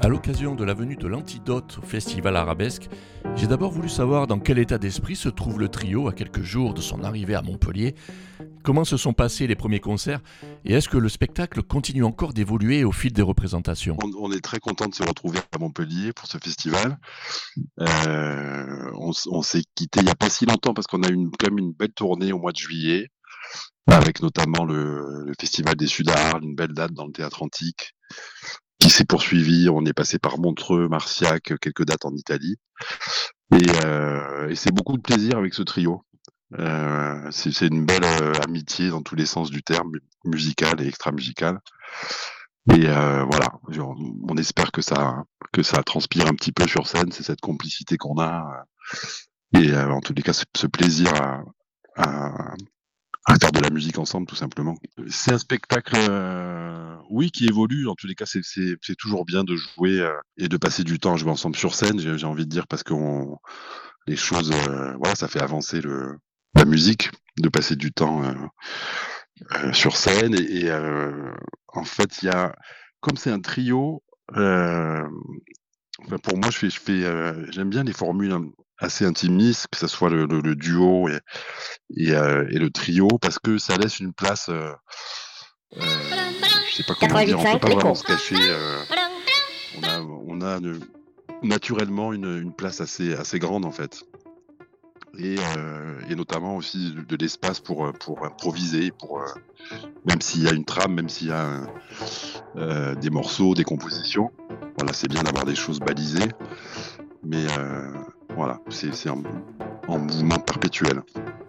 À l'occasion de la venue de l'Antidote au Festival Arabesque, j'ai d'abord voulu savoir dans quel état d'esprit se trouve le trio à quelques jours de son arrivée à Montpellier, comment se sont passés les premiers concerts et est-ce que le spectacle continue encore d'évoluer au fil des représentations. On est très content de se retrouver à Montpellier pour ce festival. On s'est quitté il n'y a pas si longtemps parce qu'on a eu quand même une belle tournée au mois de juillet, avec notamment le Festival des Sudards, une belle date dans le théâtre antique, qui s'est poursuivi. On est passé par Montreux, Marciac, quelques dates en Italie. Et c'est beaucoup de plaisir avec ce trio. C'est une belle amitié dans tous les sens du terme, musical et extra-musical. Et voilà, on espère que ça transpire un petit peu sur scène, c'est cette complicité qu'on a. Et en tous les cas, ce plaisir à, à faire de la musique ensemble, tout simplement. C'est un spectacle, oui, qui évolue. En tous les cas, c'est toujours bien de jouer et de passer du temps à jouer ensemble sur scène, j'ai envie de dire, parce que les choses, voilà, ça fait avancer la musique, de passer du temps sur scène. Et en fait, comme c'est un trio, enfin, pour moi, j'aime bien les formules assez intimistes, que ce soit le duo et le trio, parce que ça laisse une place, je sais pas comment dire, on peut pas vraiment se cacher. On a naturellement une place assez grande en fait. Et notamment aussi de l'espace pour improviser, même s'il y a une trame, même s'il y a des morceaux, des compositions. Voilà, c'est bien d'avoir des choses balisées, mais voilà, c'est en mouvement perpétuel.